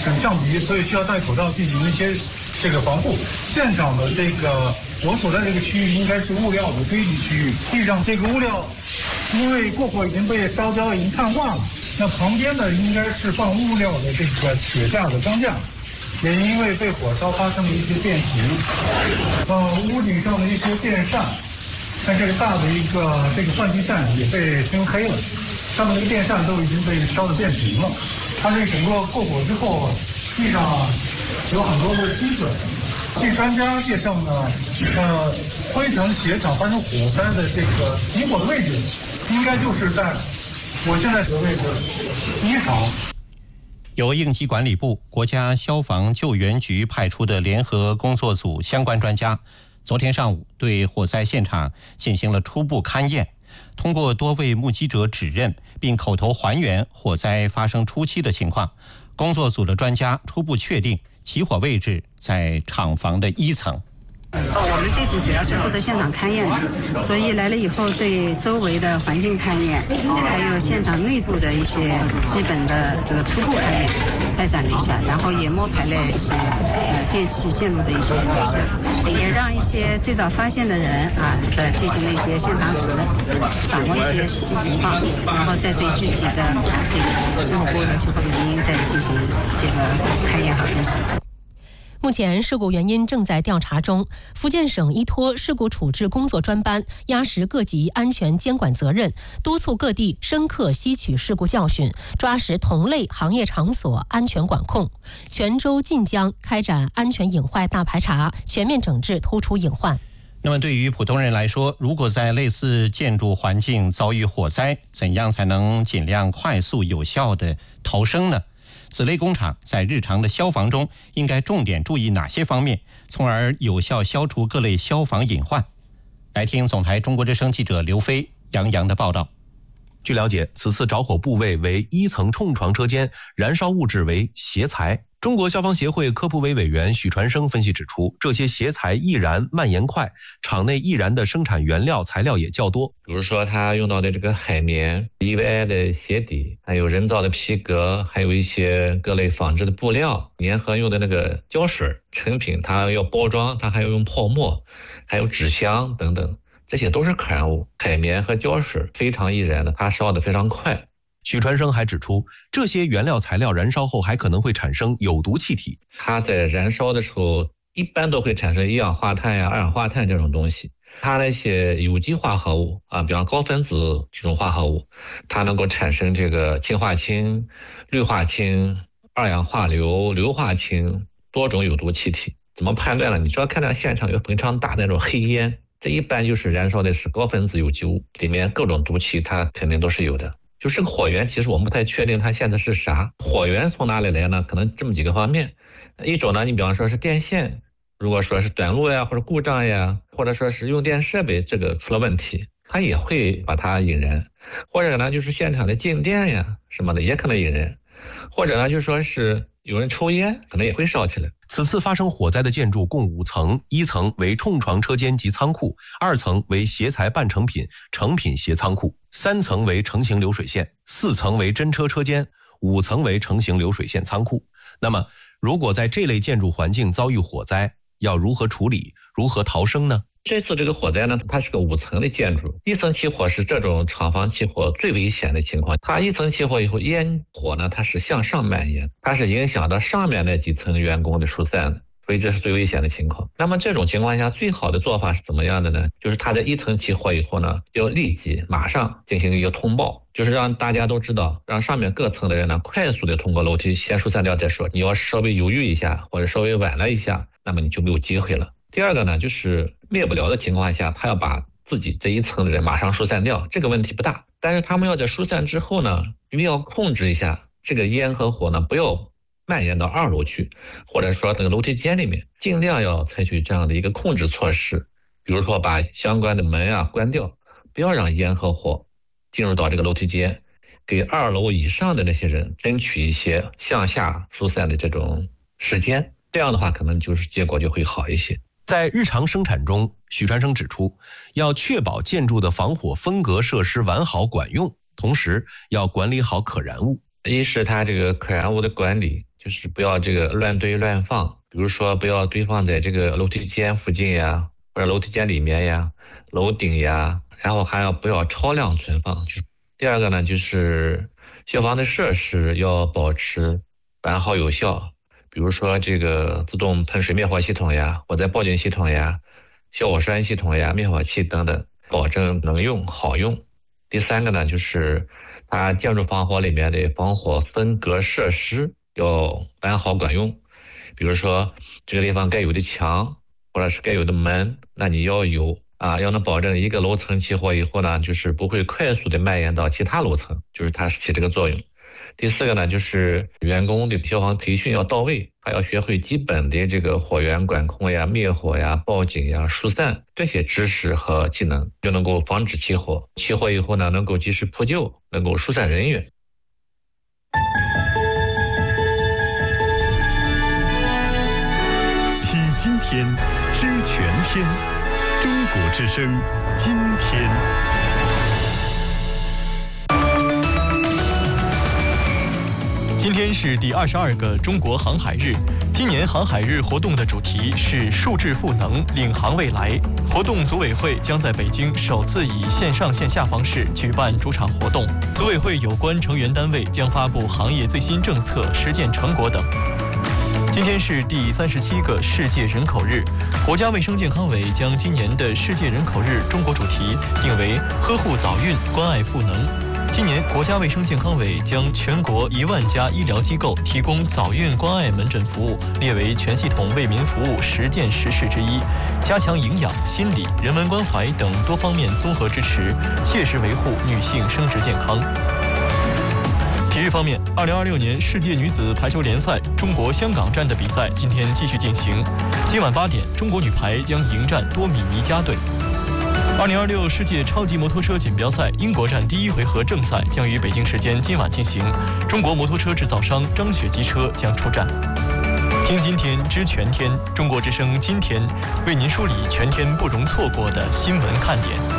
象鼻，所以需要戴口罩进行一些这个防护。现场的我所在这个区域应该是物料的堆积区域，地上这个物料因为过火已经被烧焦，已经碳化了。那旁边呢应该是放物料的这个铁架的钢架，也因为被火烧发生了一些变形。屋顶上的一些电扇，像这个大的这个换气扇也被熏黑了，上面这个电扇都已经被烧得变形了。它这整个过火之后，地上有很多的积水。据专家介绍呢，灰尘鞋厂发生火灾的这个起火的位置，应该就是在我现在这个位置1厂。 由应急管理部、国家消防救援局派出的联合工作组相关专家，昨天上午对火灾现场进行了初步勘验。通过多位目击者指认，并口头还原火灾发生初期的情况，工作组的专家初步确定起火位置在厂房的1层。 我们这组主要是负责现场勘验的，所以来了以后对周围的环境勘验，还有现场内部的一些基本的这个初步勘验开展了一下，然后也摸排了一些电气线路的一些走向，也让一些最早发现的人进行了一些现场指认，掌握一些实际情况，然后再对具体的这个起火过程、起火原因再进行这个勘验和分析。 目前事故原因正在调查中。福建省依托事故处置工作专班，压实各级安全监管责任，督促各地深刻吸取事故教训，抓实同类行业场所安全管控。泉州、晋江开展安全隐患大排查，全面整治突出隐患。 那么对于普通人来说，如果在类似建筑环境遭遇火灾，怎样才能尽量快速有效地逃生呢？此类工厂在日常的消防中应该重点注意哪些方面，从而有效消除各类消防隐患？来听总台中国之声记者刘飞、杨洋的报道。 据了解，此次着火部位为1层冲床车间，燃烧物质为鞋材。中国消防协会科普委委员许传生分析指出，这些鞋材易燃蔓延快，厂内易燃的生产原料材料也较多。 比如说它用到的这个海绵、EVA 的鞋底，还有人造的皮革，还有一些各类纺织的布料，粘合用的那个胶水，成品它要包装，它还要用泡沫，还有纸箱等等，这些都是可燃物。海绵和胶水非常易燃的，它烧得非常快。 许传生还指出，这些原料材料燃烧后还可能会产生有毒气体。 它在燃烧的时候一般都会产生一氧化碳呀、二氧化碳这种东西。它那些有机化合物比方高分子这种化合物，它能够产生这个氢化氢、氯化氢、二氧化硫、硫化氢多种有毒气体。怎么判断呢？你只要看到现场有非常大的那种黑烟，这一般就是燃烧的是高分子有机物，里面各种毒气它肯定都是有的。就这个火源，其实我们不太确定它现在是啥。火源从哪里来呢？可能这么几个方面。一种呢，你比方说是电线，如果说是短路呀，或者故障呀，或者说是用电设备这个出了问题，它也会把它引燃。或者呢，就是现场的静电呀什么的也可能引燃。或者呢，就说是有人抽烟，可能也会烧起来。 此次发生火灾的建筑共5层，1层为冲床车间及仓库，2层为鞋材半成品、成品鞋仓库，3层为成型流水线，4层为真车车间，5层为成型流水线仓库。那么，如果在这类建筑环境遭遇火灾，要如何处理、如何逃生呢？ 这次这个火灾呢，它是个5层的建筑，1层起火是这种厂房起火最危险的情况。它1层起火以后，烟火呢它是向上蔓延，它是影响到上面那几层员工的疏散的，所以这是最危险的情况。那么这种情况下，最好的做法是怎么样的呢？就是它在1层起火以后呢，要立即马上进行一个通报，就是让大家都知道，让上面各层的人呢快速的通过楼梯先疏散掉再说。你要稍微犹豫一下，或者稍微晚了一下，那么你就没有机会了。第二个呢，就是灭不了的情况下，他要把自己这1层的人马上疏散掉，这个问题不大。但是他们要在疏散之后呢，一定要控制一下这个烟和火呢，不要蔓延到2楼去，或者说这个楼梯间里面，尽量要采取这样的一个控制措施，比如说把相关的门关掉，不要让烟和火进入到这个楼梯间，给2楼以上的那些人争取一些向下疏散的这种时间，这样的话可能就是结果就会好一些。 在日常生产中，许传生指出，要确保建筑的防火分隔设施完好管用，同时要管理好可燃物。 一是它这个可燃物的管理， 就是不要这个乱堆乱放，比如说不要堆放在这个楼梯间附近呀，或者楼梯间里面呀、楼顶呀，然后还要不要超量存放。第二个呢，就是消防的设施要保持完好有效，比如说这个自动喷水灭火系统呀、火灾报警系统呀、消火栓系统呀、灭火器等等，保证能用好用。第三个呢，就是它建筑防火里面的防火分隔设施要完好管用，比如说这个地方该有的墙或者是该有的门，那你要有要能保证一个楼层起火以后呢，就是不会快速的蔓延到其他楼层，就是它起这个作用。第四个呢，就是员工的消防培训要到位，还要学会基本的这个火源管控呀、灭火呀、报警呀、疏散这些知识和技能，就能够防止起火。起火以后呢，能够及时扑救，能够疏散人员。 听今天，知全天，中国之声，今天。 今天是第22个中国航海日。今年航海日活动的主题是数智赋能，领航未来。活动组委会将在北京首次以线上线下方式举办主场活动，组委会有关成员单位将发布行业最新政策、实践成果等。今天是第37个世界人口日，国家卫生健康委将今年的世界人口日中国主题定为呵护早孕，关爱赋能。今年，国家卫生健康委将全国1万家医疗机构提供早孕关爱门诊服务列为全系统为民服务10件实事之一，加强营养、心理、人文关怀等多方面综合支持，切实维护女性生殖健康。体育方面，2026年世界女子排球联赛中国香港站的比赛今天继续进行。今晚8点，中国女排将迎战多米尼加队。2026世界超级摩托车锦标赛英国站第1回合正赛将于北京时间今晚进行，中国摩托车制造商张雪机车将出战。听今天知全天，中国之声今天为您梳理全天不容错过的新闻看点。